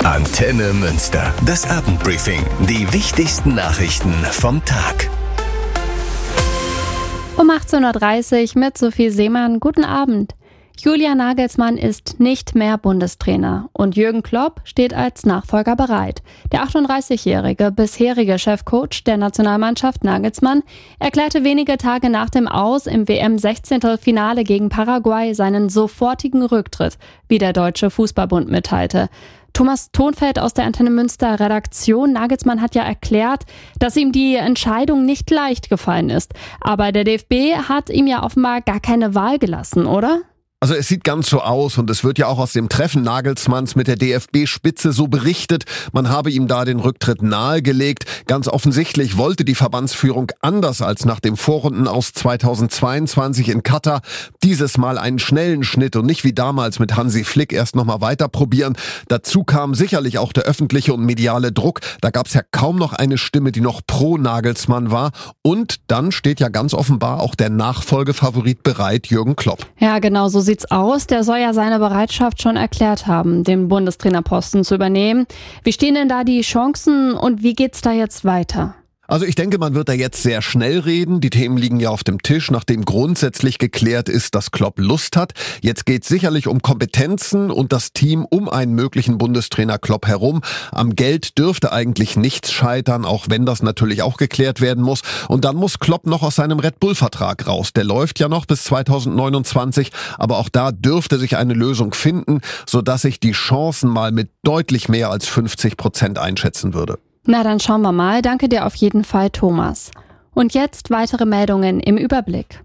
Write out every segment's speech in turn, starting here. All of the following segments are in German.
Antenne Münster. Das Abendbriefing. Die wichtigsten Nachrichten vom Tag. Um 18.30 Uhr mit Sophie Seemann. Guten Abend. Julian Nagelsmann ist nicht mehr Bundestrainer und Jürgen Klopp steht als Nachfolger bereit. Der 38-jährige bisherige Chefcoach der Nationalmannschaft Nagelsmann erklärte wenige Tage nach dem Aus im WM-16-Finale gegen Paraguay seinen sofortigen Rücktritt, wie der Deutsche Fußballbund mitteilte. Thomas Thonfeld aus der Antenne Münster Redaktion. Nagelsmann hat ja erklärt, dass ihm die Entscheidung nicht leicht gefallen ist. Aber der DFB hat ihm ja offenbar gar keine Wahl gelassen, oder? Also es sieht ganz so aus und es wird ja auch aus dem Treffen Nagelsmanns mit der DFB-Spitze so berichtet, man habe ihm da den Rücktritt nahegelegt. Ganz offensichtlich wollte die Verbandsführung anders als nach dem Vorrundenaus 2022 in Katar dieses Mal einen schnellen Schnitt und nicht wie damals mit Hansi Flick erst nochmal weiter probieren. Dazu kam sicherlich auch der öffentliche und mediale Druck. Da gab es ja kaum noch eine Stimme, die noch pro Nagelsmann war. Und dann steht ja ganz offenbar auch der Nachfolgefavorit bereit, Jürgen Klopp. Ja, genau, so sieht's aus. Der soll ja seine Bereitschaft schon erklärt haben, den Bundestrainerposten zu übernehmen. Wie stehen denn da die Chancen und wie geht's da jetzt weiter? Also ich denke, man wird da jetzt sehr schnell reden. Die Themen liegen ja auf dem Tisch, nachdem grundsätzlich geklärt ist, dass Klopp Lust hat. Jetzt geht es sicherlich um Kompetenzen und das Team um einen möglichen Bundestrainer Klopp herum. Am Geld dürfte eigentlich nichts scheitern, auch wenn das natürlich auch geklärt werden muss. Und dann muss Klopp noch aus seinem Red Bull-Vertrag raus. Der läuft ja noch bis 2029, aber auch da dürfte sich eine Lösung finden, sodass ich die Chancen mal mit deutlich mehr als 50% einschätzen würde. Na, dann schauen wir mal. Danke dir auf jeden Fall, Thomas. Und jetzt weitere Meldungen im Überblick.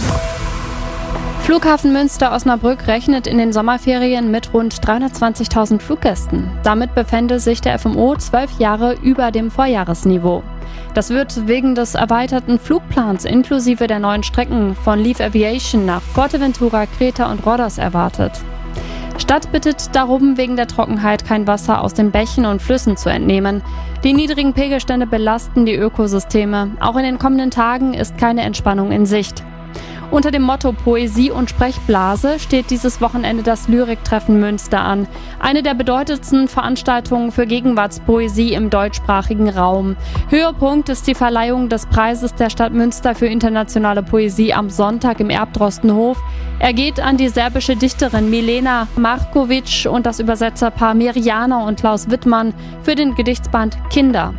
Flughafen Münster-Osnabrück rechnet in den Sommerferien mit rund 320.000 Fluggästen. Damit befände sich der FMO 12 Jahre über dem Vorjahresniveau. Das wird wegen des erweiterten Flugplans inklusive der neuen Strecken von Leaf Aviation nach Fuerteventura, Kreta und Rhodos erwartet. Stadt bittet darum, wegen der Trockenheit kein Wasser aus den Bächen und Flüssen zu entnehmen. Die niedrigen Pegelstände belasten die Ökosysteme. Auch in den kommenden Tagen ist keine Entspannung in Sicht. Unter dem Motto Poesie und Sprechblase steht dieses Wochenende das Lyriktreffen Münster an. Eine der bedeutendsten Veranstaltungen für Gegenwartspoesie im deutschsprachigen Raum. Höhepunkt ist die Verleihung des Preises der Stadt Münster für internationale Poesie am Sonntag im Erbdrostenhof. Er geht an die serbische Dichterin Milena Markovic und das Übersetzerpaar Mirjana und Klaus Wittmann für den Gedichtsband Kinder.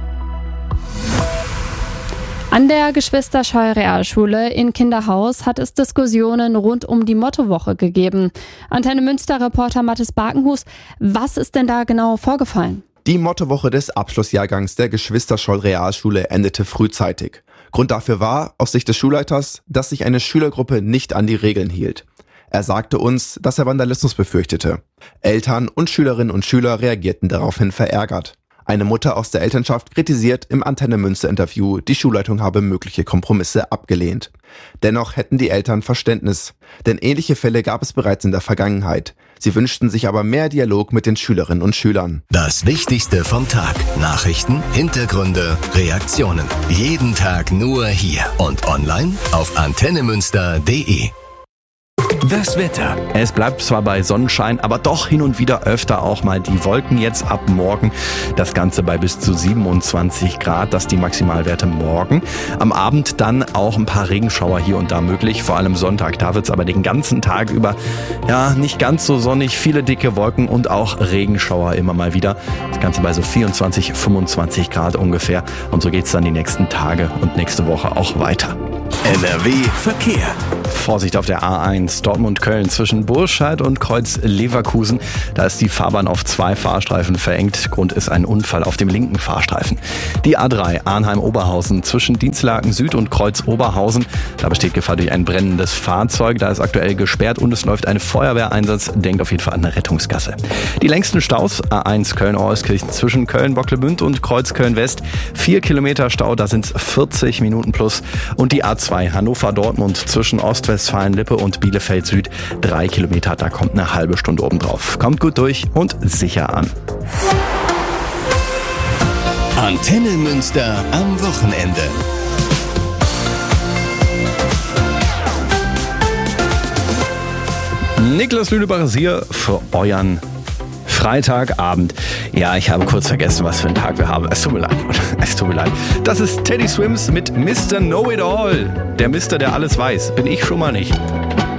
An der Geschwister-Scholl-Realschule in Kinderhaus hat es Diskussionen rund um die Mottowoche gegeben. Antenne Münster-Reporter Mathis Barkenhus, was ist denn da genau vorgefallen? Die Mottowoche des Abschlussjahrgangs der Geschwister-Scholl-Realschule endete frühzeitig. Grund dafür war, aus Sicht des Schulleiters, dass sich eine Schülergruppe nicht an die Regeln hielt. Er sagte uns, dass er Vandalismus befürchtete. Eltern und Schülerinnen und Schüler reagierten daraufhin verärgert. Eine Mutter aus der Elternschaft kritisiert im Antenne Münster-Interview, die Schulleitung habe mögliche Kompromisse abgelehnt. Dennoch hätten die Eltern Verständnis, denn ähnliche Fälle gab es bereits in der Vergangenheit. Sie wünschten sich aber mehr Dialog mit den Schülerinnen und Schülern. Das Wichtigste vom Tag. Nachrichten, Hintergründe, Reaktionen. Jeden Tag nur hier und online auf antennemünster.de. Das Wetter. Es bleibt zwar bei Sonnenschein, aber doch hin und wieder öfter auch mal die Wolken jetzt ab morgen. Das Ganze bei bis zu 27 Grad, das die Maximalwerte morgen. Am Abend dann auch ein paar Regenschauer hier und da möglich, vor allem Sonntag. Da wird es aber den ganzen Tag über nicht ganz so sonnig, viele dicke Wolken und auch Regenschauer immer mal wieder. Das Ganze bei so 24, 25 Grad ungefähr. Und so geht es dann die nächsten Tage und nächste Woche auch weiter. NRW Verkehr. Vorsicht auf der A1 Dortmund-Köln zwischen Burscheid und Kreuz Leverkusen. Da ist die Fahrbahn auf 2 Fahrstreifen verengt. Grund ist ein Unfall auf dem linken Fahrstreifen. Die A3 Arnheim-Oberhausen zwischen Dienstlaken Süd und Kreuz Oberhausen. Da besteht Gefahr durch ein brennendes Fahrzeug. Da ist aktuell gesperrt und es läuft ein Feuerwehreinsatz. Denkt auf jeden Fall an eine Rettungsgasse. Die längsten Staus A1 Köln-Orskirchen zwischen Köln-Bocklemünd und Kreuz Köln-West. 4 Kilometer Stau, da sind es 40 Minuten plus. Und die A2 Hannover-Dortmund zwischen Ostwestfalen-Lippe und Bielefeld Süd. 3 Kilometer, da kommt eine halbe Stunde obendrauf. Kommt gut durch und sicher an. Antenne Münster am Wochenende. Niklas Lünebacher ist hier für euren Freitagabend. Ja, ich habe kurz vergessen, was für einen Tag wir haben. Es tut mir leid. Es tut mir leid. Das ist Teddy Swims mit Mr. Know-It-All. Der Mister, der alles weiß. Bin ich schon mal nicht.